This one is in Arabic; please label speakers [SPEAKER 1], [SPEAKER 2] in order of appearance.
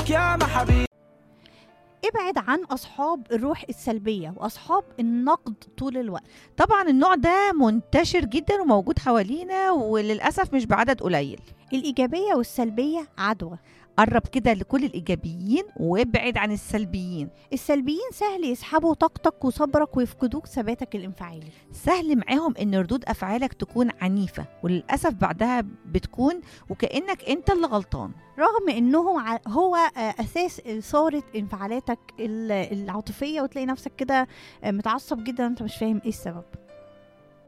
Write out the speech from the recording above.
[SPEAKER 1] يا محبي.
[SPEAKER 2] ابعد عن أصحاب الروح السلبية وأصحاب النقد طول الوقت.
[SPEAKER 3] طبعا النوع ده منتشر جدا وموجود حوالينا، وللأسف مش بعدد قليل.
[SPEAKER 2] الإيجابية والسلبية عدوى.
[SPEAKER 3] قرب كده لكل الإيجابيين وابعد عن السلبيين.
[SPEAKER 2] السلبيين سهل يسحبوا طاقتك وصبرك ويفقدوك ثباتك الانفعالي.
[SPEAKER 3] سهل معاهم ان ردود أفعالك تكون عنيفة، وللأسف بعدها بتكون وكأنك انت اللي غلطان،
[SPEAKER 2] رغم انهم هو اساس اثاره انفعالاتك العاطفيه، وتلاقي نفسك كده متعصب جدا انت مش فاهم ايه السبب.